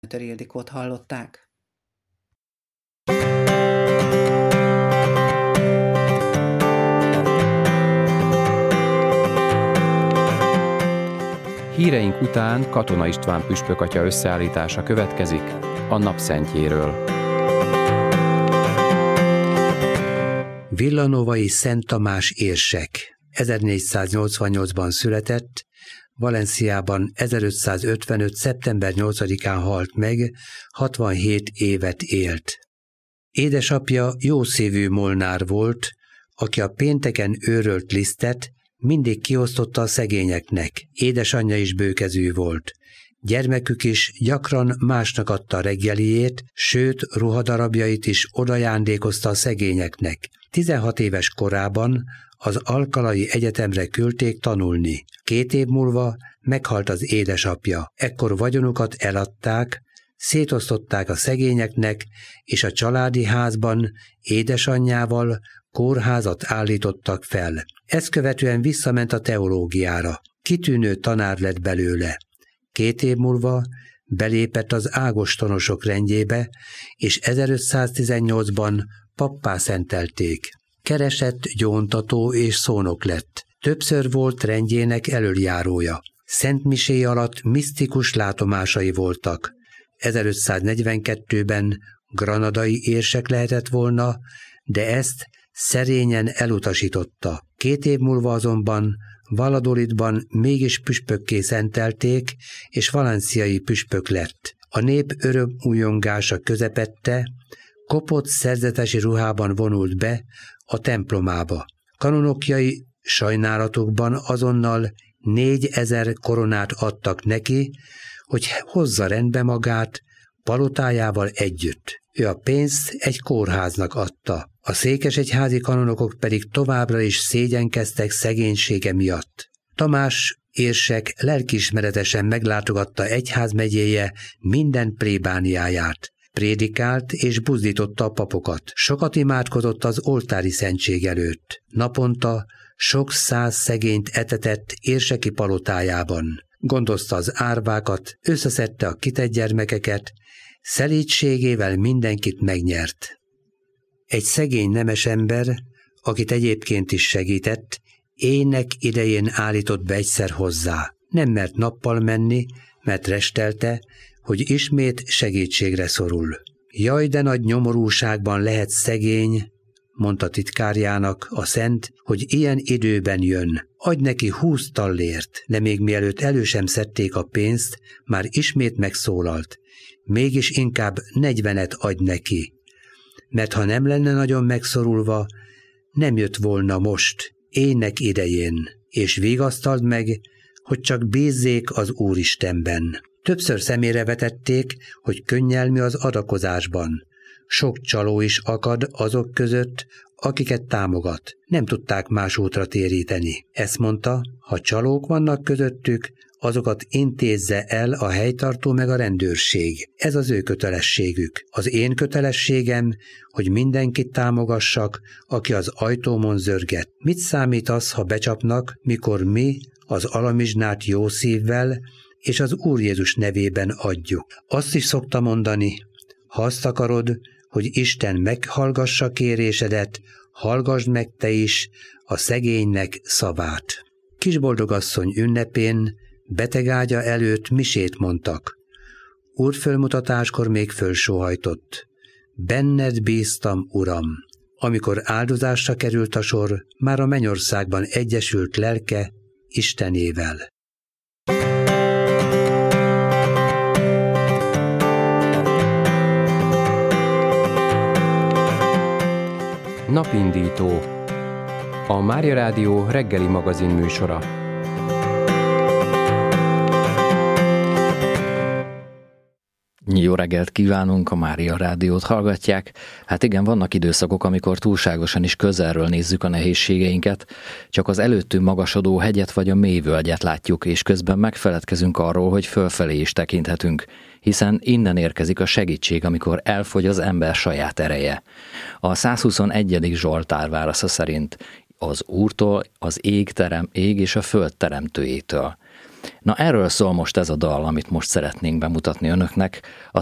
Dr. Ildikót hallották. Híreink után Katona István püspökatya összeállítása következik a napszentjéről. Villanovai Szent Tamás érsek 1488-ban született, Valenciában 1555. szeptember 8-án halt meg, 67 évet élt. Édesapja jószívű molnár volt, aki a pénteken őrölt lisztet mindig kiosztotta a szegényeknek. Édesanyja is bőkezű volt. Gyermekük is gyakran másnak adta a reggeliét, sőt, ruhadarabjait is odajándékozta a szegényeknek. 16 éves korában az Alcalai Egyetemre küldték tanulni. 2 év múlva meghalt az édesapja. Ekkor vagyonukat eladták, szétosztották a szegényeknek, és a családi házban édesanyjával kórházat állítottak fel. Ezt követően visszament a teológiára. Kitűnő tanár lett belőle. 2 év múlva belépett az ágostonosok rendjébe, és 1518-ban pappá szentelték. Keresett, gyóntató és szónok lett. Többször volt rendjének elöljárója. Szentmisé alatt misztikus látomásai voltak. 1542-ben granadai érsek lehetett volna, de ezt szerényen elutasította. 2 év múlva azonban Valladolidban mégis püspökké szentelték, és valenciai püspök lett. A nép örömújongása közepette, kopott szerzetesi ruhában vonult be a templomába. Kanonokjai sajnálatokban azonnal 4000 koronát adtak neki, hogy hozza rendbe magát palotájával együtt. Ő a pénzt egy kórháznak adta. A székesegyházi kanonokok pedig továbbra is szégyenkeztek szegénysége miatt. Tamás érsek lelkiismeretesen meglátogatta egyházmegyéje minden plébániáját. Prédikált és buzdította a papokat. Sokat imádkozott az oltári szentség előtt. Naponta sok száz szegényt etetett érseki palotájában. Gondozta az árvákat, összeszedte a kitett gyermekeket, szelídségével mindenkit megnyert. Egy szegény nemes ember, akit egyébként is segített, ének idején állított be egyszer hozzá. Nem mert nappal menni, mert restelte, hogy ismét segítségre szorul. Jaj, de nagy nyomorúságban lehet szegény, mondta titkárjának a szent, hogy ilyen időben jön. Adj neki 20 tallért, de még mielőtt elő sem szedték a pénzt, már ismét megszólalt. Mégis inkább 40-et adj neki. Mert ha nem lenne nagyon megszorulva, nem jött volna most, ének idején, és vigasztald meg, hogy csak bízzék az Úristenben. Többször szemére vetették, hogy könnyelmű az adakozásban. Sok csaló is akad azok között, akiket támogat. Nem tudták más útra téríteni. Ezt mondta, ha csalók vannak közöttük, azokat intézze el a helytartó meg a rendőrség. Ez az ő kötelességük. Az én kötelességem, hogy mindenkit támogassak, aki az ajtómon zörget. Mit számít az, ha becsapnak, mikor mi az alamizsnát jó szívvel és az Úr Jézus nevében adjuk? Azt is szokta mondani, ha azt akarod, hogy Isten meghallgassa kérésedet, hallgassd meg te is a szegénynek szavát. Kisboldogasszony ünnepén betegágya előtt misét mondtak. Úrfölmutatáskor még fölsóhajtott. Benned bíztam, Uram. Amikor áldozásra került a sor, már a mennyországban egyesült lelke Istenével. Napindító. A Mária Rádió reggeli magazin műsora. Jó reggelt kívánunk, a Mária Rádiót hallgatják. Hát igen, vannak időszakok, amikor túlságosan is közelről nézzük a nehézségeinket, csak az előttünk magasodó hegyet vagy a mélyvölgyet látjuk, és közben megfeledkezünk arról, hogy fölfelé is tekinthetünk, hiszen innen érkezik a segítség, amikor elfogy az ember saját ereje. A 121. Zsoltár válasza szerint az Úrtól, az ég és a föld teremtőjétől. Na erről szól most ez a dal, amit most szeretnénk bemutatni önöknek. A